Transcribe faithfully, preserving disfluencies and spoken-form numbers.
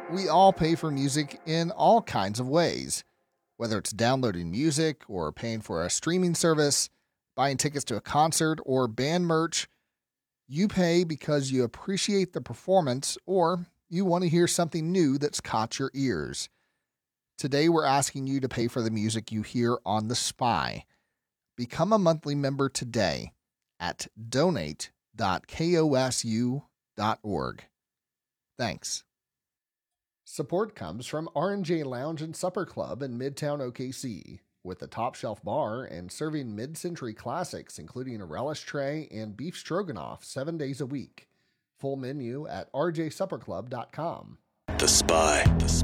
We all pay for music in all kinds of ways, whether it's downloading music or paying for a streaming service, buying tickets to a concert, or band merch. You pay because you appreciate the performance or you want to hear something new that's caught your ears. Today, we're asking you to pay for the music you hear on The Spy. Become a monthly member today at donate dot kosu dot org. Thanks. Support comes from R and J Lounge and Supper Club in Midtown O K C, with a top shelf bar and serving mid-century classics including a relish tray and beef stroganoff seven days a week. Full menu at r j supper club dot com. The Spy. The Spy.